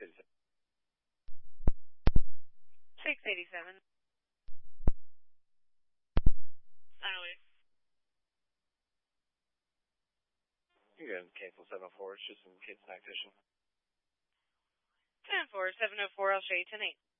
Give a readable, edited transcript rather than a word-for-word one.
687. 687. You can go ahead and cancel 704. It's just some kids' night fishing. 10-4, 704, I'll show you 10-8.